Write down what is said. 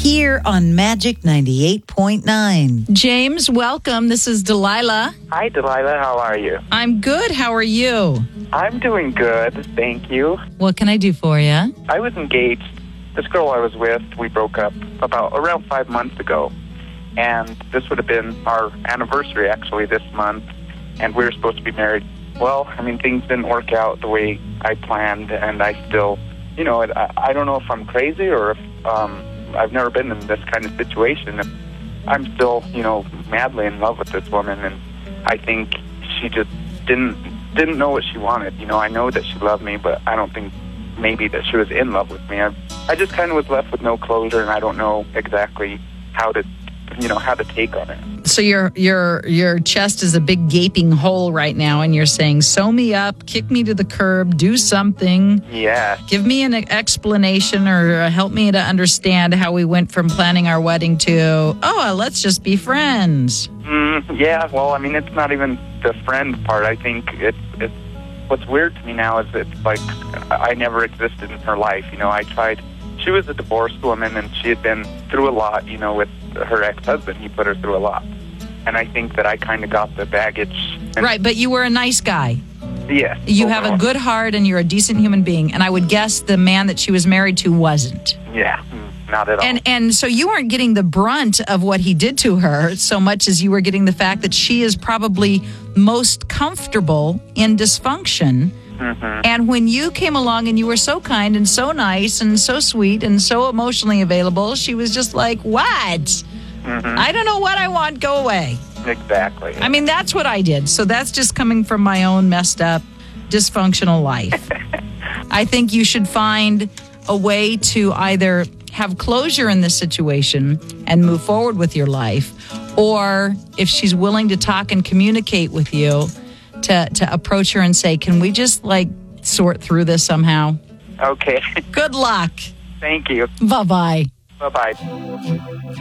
here on Magic 98.9. James, welcome. This is Delilah. Hi, Delilah. How are you? I'm good. How are you? I'm doing good, thank you. What can I do for you? I was engaged. This girl I was with, we broke up around 5 months ago. And this would have been our anniversary, actually, this month. And we were supposed to be married. Well, I mean, things didn't work out the way I planned. And I still, I don't know if I'm crazy or if I've never been in this kind of situation. I'm still, madly in love with this woman. And I think she just didn't know what she wanted. I know that she loved me, but I don't think maybe that she was in love with me. I just kind of was left with no closure, and I don't know exactly how to take on it. So your chest is a big gaping hole right now, and you're saying, sew me up, kick me to the curb, do something. Yeah. Give me an explanation or help me to understand how we went from planning our wedding to, let's just be friends. Yeah, well, I mean, it's not even the friend part. I think it's what's weird to me now is it's like I never existed in her life. I tried. She was a divorced woman, and she had been through a lot, with her ex-husband. He put her through a lot. And I think that I kind of got the baggage. Right, but you were a nice guy. Yes. You have a good heart, and you're a decent human being. And I would guess the man that she was married to wasn't. Yeah, not at all. And so you weren't getting the brunt of what he did to her so much as you were getting the fact that she is probably most comfortable in dysfunction. Mm-hmm. And when you came along and you were so kind and so nice and so sweet and so emotionally available, she was just like, what? Mm-hmm. I don't know what I want. Go away. Exactly. I mean, that's what I did. So that's just coming from my own messed up, dysfunctional life. I think you should find a way to either have closure in this situation and move forward with your life, or if she's willing to talk and communicate with you, to approach her and say, can we just sort through this somehow? Okay. Good luck. Thank you. Bye-bye. Bye-bye.